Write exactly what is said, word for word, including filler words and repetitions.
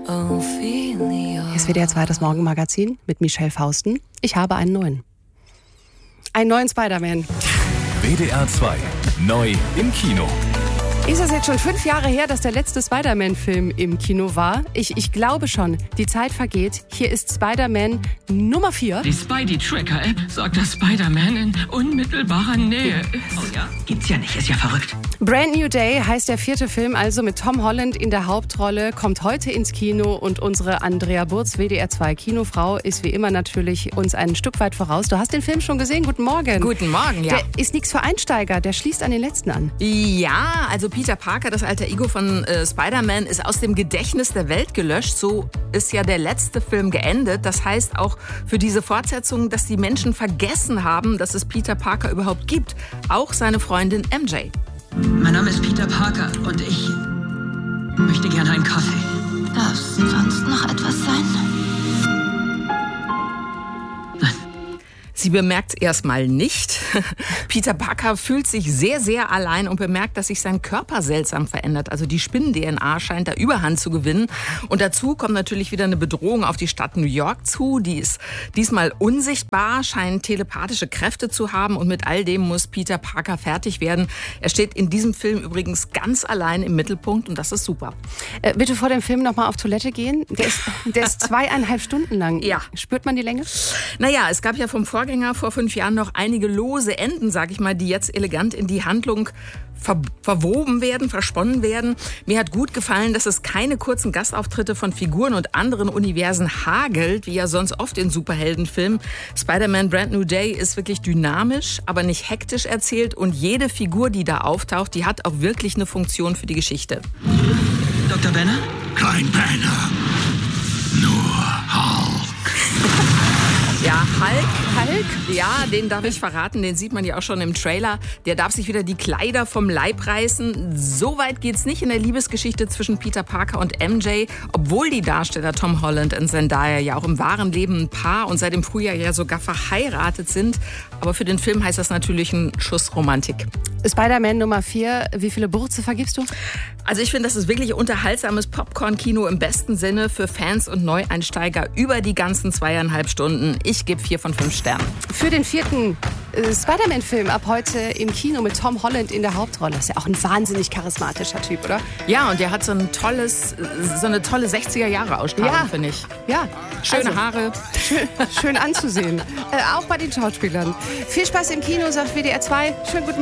Hier ist W D R zwei, das Morgenmagazin mit Michelle Fausten. Ich habe einen neuen. Einen neuen Spider-Man. W D R zwei, neu im Kino. Ist das jetzt schon fünf Jahre her, dass der letzte Spider-Man-Film im Kino war? Ich, ich glaube schon. Die Zeit vergeht. Hier ist Spider-Man Nummer vier. Die Spidey-Tracker-App sagt, dass Spider-Man in unmittelbarer Nähe ist. Oh ja, gibt's ja nicht, ist ja verrückt. Brand New Day heißt der vierte Film, also mit Tom Holland in der Hauptrolle, kommt heute ins Kino und unsere Andrea Burz, W D R zwei Kinofrau, ist wie immer natürlich uns ein Stück weit voraus. Du hast den Film schon gesehen, guten Morgen. Guten Morgen, ja. Der ist nichts für Einsteiger, der schließt an den letzten an. Ja, also Peter Parker, das alter Ego von äh, Spider-Man, ist aus dem Gedächtnis der Welt gelöscht. So ist ja der letzte Film geendet. Das heißt auch für diese Fortsetzung, dass die Menschen vergessen haben, dass es Peter Parker überhaupt gibt. Auch seine Freundin M J. Mein Name ist Peter Parker und ich möchte gerne einen Kaffee. Darf es sonst noch etwas sein? Sie bemerkt es erstmal nicht. Peter Parker fühlt sich sehr, sehr allein und bemerkt, dass sich sein Körper seltsam verändert. Also die Spinnen-D N A scheint da Überhand zu gewinnen. Und dazu kommt natürlich wieder eine Bedrohung auf die Stadt New York zu. Die ist diesmal unsichtbar, scheint telepathische Kräfte zu haben. Und mit all dem muss Peter Parker fertig werden. Er steht in diesem Film übrigens ganz allein im Mittelpunkt und das ist super. Äh, bitte vor dem Film noch mal auf Toilette gehen. Der ist, der ist zweieinhalb Stunden lang. Ja. Spürt man die Länge? Naja, es gab ja vom Vorgänger vor fünf Jahren noch einige lose Enden, sag ich mal, die jetzt elegant in die Handlung ver- verwoben werden, versponnen werden. Mir hat gut gefallen, dass es keine kurzen Gastauftritte von Figuren und anderen Universen hagelt, wie ja sonst oft in Superheldenfilmen. Spider-Man Brand New Day ist wirklich dynamisch, aber nicht hektisch erzählt und jede Figur, die da auftaucht, die hat auch wirklich eine Funktion für die Geschichte. Doktor Banner? Kein Banner, nur Hulk. Ja, Hulk. Hulk? Ja, den darf ich verraten, den sieht man ja auch schon im Trailer. Der darf sich wieder die Kleider vom Leib reißen. So weit geht's nicht in der Liebesgeschichte zwischen Peter Parker und M J, obwohl die Darsteller Tom Holland und Zendaya ja auch im wahren Leben ein Paar und seit dem Frühjahr ja sogar verheiratet sind. Aber für den Film heißt das natürlich ein Schuss Romantik. Spider-Man Nummer vier, wie viele Burze vergibst du? Also ich finde, das ist wirklich unterhaltsames Popcorn-Kino im besten Sinne für Fans und Neueinsteiger über die ganzen zweieinhalb Stunden. Ich gebe vier von fünf Sternen. Für den vierten äh, Spider-Man-Film ab heute im Kino mit Tom Holland in der Hauptrolle. Ist ja auch ein wahnsinnig charismatischer Typ, oder? Ja, und der hat so ein tolles, so eine tolle sechziger-Jahre-Ausstrahlung, Ja. finde ich. Ja. Schöne Also, Haare. Schön, schön anzusehen. Äh, auch bei den Schauspielern. Viel Spaß im Kino, sagt W D R zwei. Schönen guten